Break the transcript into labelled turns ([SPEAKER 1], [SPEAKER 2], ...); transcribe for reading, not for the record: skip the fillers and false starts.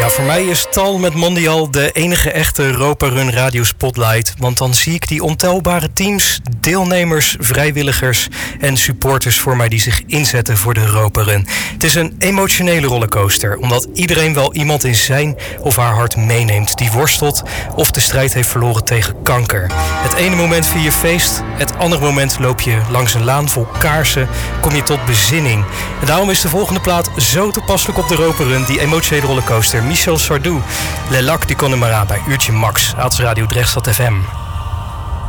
[SPEAKER 1] voor mij is Tal met Mondial de enige echte Europa Run Radio Spotlight. Want dan zie ik die ontelbare teams, deelnemers, vrijwilligers en supporters voor mij die zich inzetten voor de Europa Run. Het is een emotionele rollercoaster, omdat iedereen wel iemand in zijn of haar hart meeneemt die worstelt of de strijd heeft verloren tegen kanker. Het ene moment vier je feest, het andere moment loop je langs een laan vol kaarsen, kom je tot bezinning. En daarom is de volgende plaat zo toepasselijk op de Europa Run, die emotionele rollercoaster. Michel Sardou, Le Lac du Connemara bij Uurtje Max, Aatsradio Drechtstad FM.